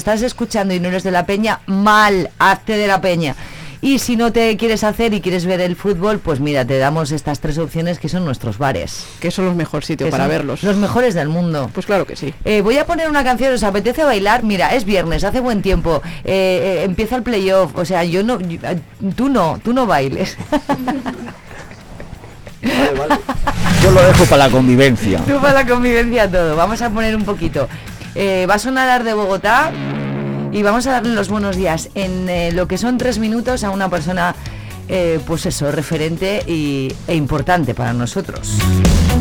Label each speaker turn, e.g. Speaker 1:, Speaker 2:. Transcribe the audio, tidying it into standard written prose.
Speaker 1: estás escuchando y no eres de La Peña, mal, hazte de La Peña. Y si no te quieres hacer y quieres ver el fútbol, pues mira, te damos estas 3 opciones que son nuestros bares.
Speaker 2: Que son los mejores sitios para verlos.
Speaker 1: Los mejores del mundo.
Speaker 2: Pues claro que sí.
Speaker 1: Voy a poner una canción, ¿os apetece bailar? Mira, es viernes, hace buen tiempo, empieza el playoff, o sea, tú no bailes.
Speaker 3: Vale. Yo lo dejo para la convivencia.
Speaker 1: Tú para la convivencia todo. Vamos a poner un poquito. Va a sonar Ar de Bogotá y vamos a darle los buenos días en lo que son 3 minutos a una persona, pues eso, referente e importante para nosotros.